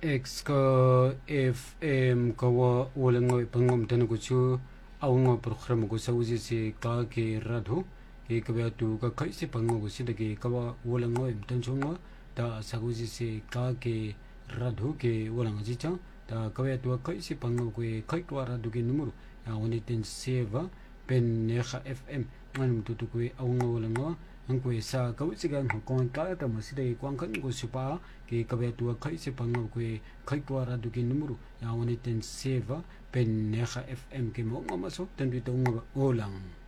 X ka FM ka wa walang pangom tan ko chu aung program ko sa usi si ka ke radho ke ka tu ka kai si pangom ko si ke ka wa walang tan chung ta sa usi si ka ke radho ke walang ji cha ta ka tu kai si pangom ko kai ko radho ke numero ya oni ten seva pen ne FM ngan tu ko aung walang ang ko sa kausigan hong ka ta masida kwang kan ko sipa ke kabe tu kai se pang ko kai ko ra du ke numero ya woni ten seva pen ne FM ke mo maso ten tu olang